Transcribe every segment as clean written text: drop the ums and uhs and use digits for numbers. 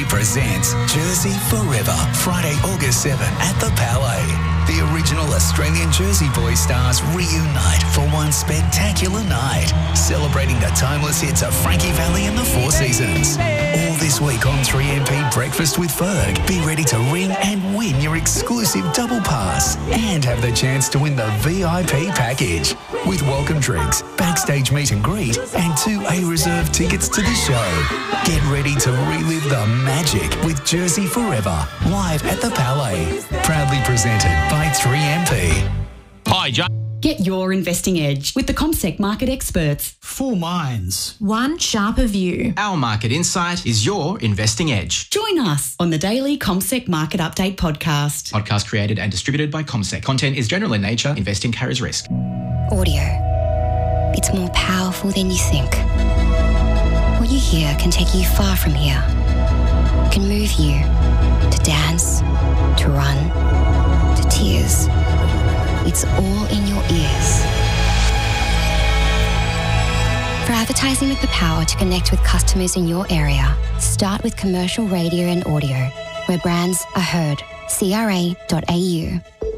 MP presents Jersey Forever, Friday, August 7 at the Palais. The original Australian Jersey Boys stars reunite for one spectacular night, celebrating the timeless hits of Frankie Valli and the Four Seasons. All this week on 3MP Breakfast with Ferg. Be ready to ring and win your exclusive double pass and have the chance to win the VIP package with welcome drinks, backstage meet and greet, and 2 A-Reserve tickets to the show. Get ready to relive the magic with Jersey Forever, live at the Palais. Proudly presented by 3MP. Hi, John. Get your investing edge with the CommSec market experts. 4 minds. One sharper view. Our market insight is your investing edge. Join us on the daily CommSec Market Update podcast. Podcast created and distributed by CommSec. Content is general in nature. Investing carries risk. Audio. It's more powerful than you think. What you hear can take you far from here. It can move you to dance, to run, to tears. It's all in your ears. For advertising with the power to connect with customers in your area, start with commercial radio and audio, where brands are heard. CRA.au.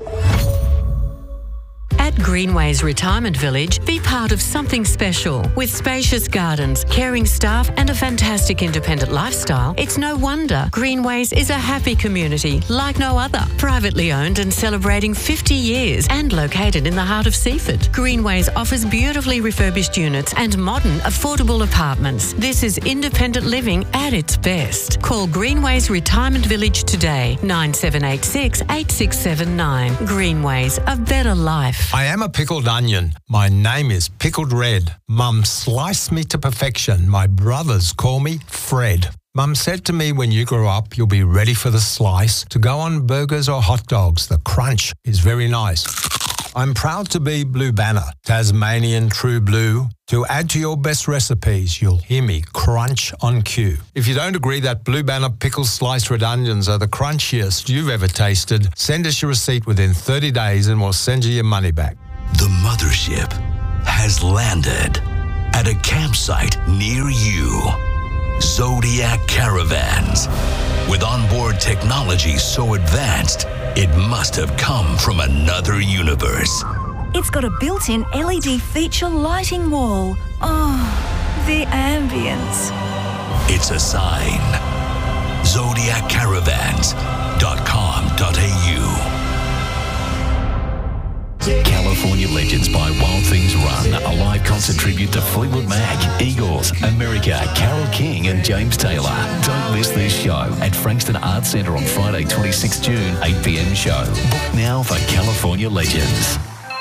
At Greenways Retirement Village, be part of something special. With spacious gardens, caring staff and a fantastic independent lifestyle, it's no wonder Greenways is a happy community like no other. Privately owned and celebrating 50 years and located in the heart of Seaford. Greenways offers beautifully refurbished units and modern, affordable apartments. This is independent living at its best. Call Greenways Retirement Village today, 9786 8679. Greenways, a better life. I am a pickled onion. My name is Pickled Red. Mum sliced me to perfection. My brothers call me Fred. Mum said to me, when you grow up, you'll be ready for the slice to go on burgers or hot dogs. The crunch is very nice. I'm proud to be Blue Banner, Tasmanian True Blue. To add to your best recipes, you'll hear me crunch on cue. If you don't agree that Blue Banner pickle sliced red onions are the crunchiest you've ever tasted, send us your receipt within 30 days and we'll send you your money back. The mothership has landed at a campsite near you. Zodiac Caravans. With onboard technology so advanced, it must have come from another universe. It's got a built-in LED feature lighting wall. Oh, the ambience. It's a sign. ZodiacCaravans.com.au. California Legends by Wild Things Run, a live concert tribute to Fleetwood Mac, Eagles, America, Carole King and James Taylor. Don't miss this show at Frankston Arts Centre on Friday, 26 June, 8 p.m. show. Book now for California Legends.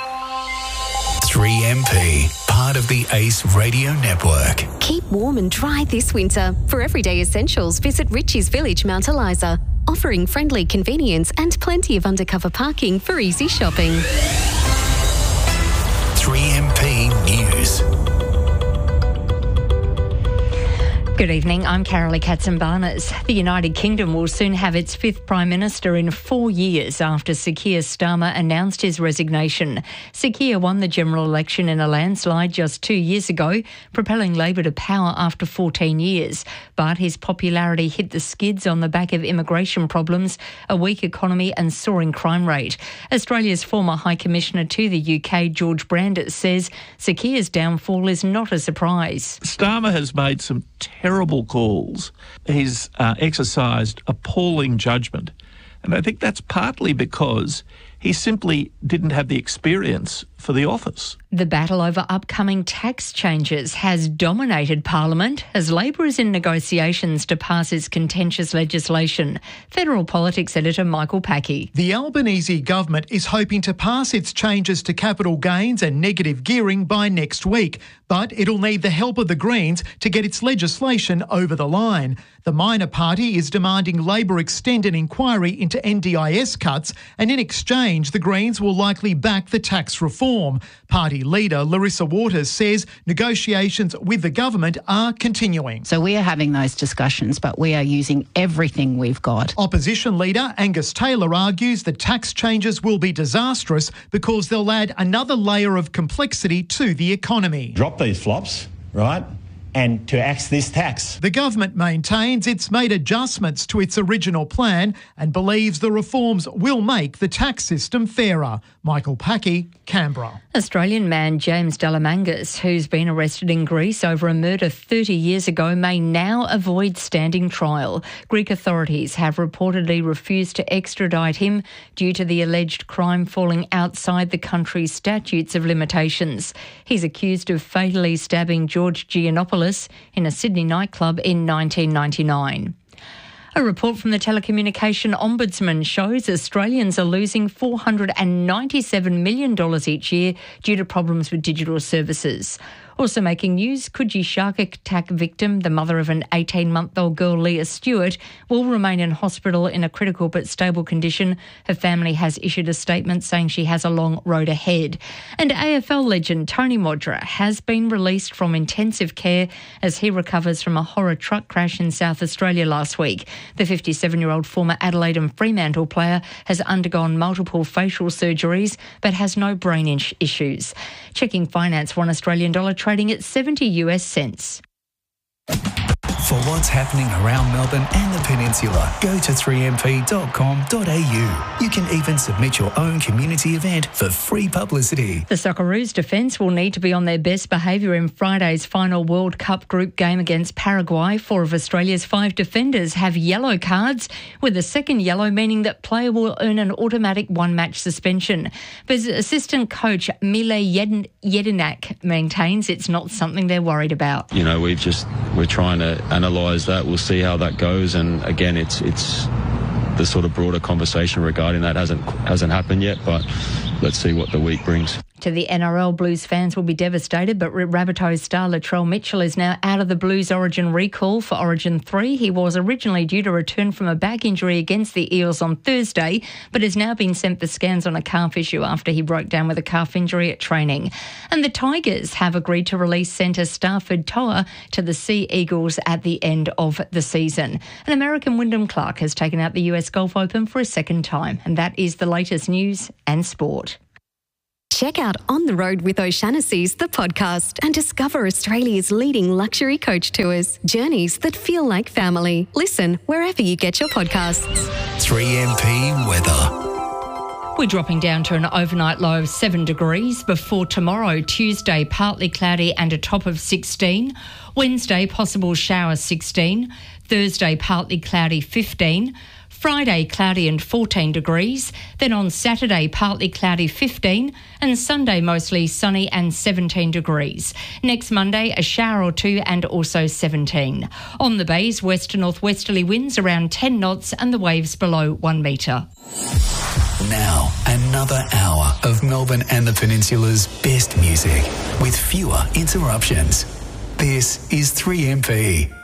3MP, part of the ACE Radio Network. Keep warm and dry this winter. For everyday essentials, visit Richie's Village, Mount Eliza, offering friendly convenience and plenty of undercover parking for easy shopping. 3MP News. Good evening, I'm Carolee Katzenbarnes. The United Kingdom will soon have its 5th Prime Minister in 4 years after Sir Keir Starmer announced his resignation. Sir Keir won the general election in a landslide just 2 years ago, propelling Labor to power after 14 years. But his popularity hit the skids on the back of immigration problems, a weak economy and soaring crime rate. Australia's former High Commissioner to the UK, George Brandis, says Sir Keir's downfall is not a surprise. Starmer has made some terrible calls. He's exercised appalling judgment. And I think that's partly because he simply didn't have the experience for the office. The battle over upcoming tax changes has dominated Parliament as Labor is in negotiations to pass its contentious legislation. Federal Politics Editor Michael Packey. The Albanese government is hoping to pass its changes to capital gains and negative gearing by next week, but it'll need the help of the Greens to get its legislation over the line. The minor party is demanding Labor extend an inquiry into NDIS cuts, and in exchange, the Greens will likely back the tax reform. Party leader Larissa Waters says negotiations with the government are continuing. So we are having those discussions, but we are using everything we've got. Opposition leader Angus Taylor argues the tax changes will be disastrous because they'll add another layer of complexity to the economy. Drop these flops, right? and to axe this tax. The government maintains it's made adjustments to its original plan and believes the reforms will make the tax system fairer. Michael Packy, Canberra. Australian man James Delamangas, who's been arrested in Greece over a murder 30 years ago, may now avoid standing trial. Greek authorities have reportedly refused to extradite him due to the alleged crime falling outside the country's statutes of limitations. He's accused of fatally stabbing George Giannopoulos in a Sydney nightclub in 1999. A report from the Telecommunication Ombudsman shows Australians are losing $497 million each year due to problems with digital services. Also making news, Coogee shark attack victim, the mother of an 18-month-old girl, Leah Stewart, will remain in hospital in a critical but stable condition. Her family has issued a statement saying she has a long road ahead. And AFL legend Tony Modra has been released from intensive care as he recovers from a horror truck crash in South Australia last week. The 57-year-old former Adelaide and Fremantle player has undergone multiple facial surgeries but has no brain issues. Checking finance, $1 Australian trading at 70 US cents. For what's happening around Melbourne and the Peninsula, go to 3mp.com.au. You can even submit your own community event for free publicity. The Socceroos defence will need to be on their best behaviour in Friday's final World Cup group game against Paraguay. 4 of Australia's 5 defenders have yellow cards, with a second yellow meaning that player will earn an automatic one-match suspension. But assistant coach Mile Jedinak maintains it's not something they're worried about. You know, we're trying to analyse that. We'll see how that goes, and again, it's the sort of broader conversation regarding that hasn't happened yet, but let's see what the week brings. To the NRL, Blues fans will be devastated, but Rabbitohs star Latrell Mitchell is now out of the Blues Origin recall for Origin 3. He was originally due to return from a back injury against the Eels on Thursday, but has now been sent for scans on a calf issue after he broke down with a calf injury at training. And the Tigers have agreed to release centre Stafford Toa to the Sea Eagles at the end of the season. And American Wyndham Clark has taken out the US Golf Open for a second time. And that is the latest news and sport. Check out On the Road with O'Shanassy's, the podcast, and discover Australia's leading luxury coach tours. Journeys that feel like family. Listen wherever you get your podcasts. 3MP weather. We're dropping down to an overnight low of 7 degrees before tomorrow, Tuesday, partly cloudy and a top of 16. Wednesday, possible shower 16. Thursday, partly cloudy 15. Friday, cloudy and 14 degrees. Then on Saturday, partly cloudy 15. And Sunday, mostly sunny and 17 degrees. Next Monday, a shower or 2 and also 17. On the bays, west to northwesterly winds around 10 knots and the waves below 1 metre. Now, another hour of Melbourne and the Peninsula's best music with fewer interruptions. This is 3MP.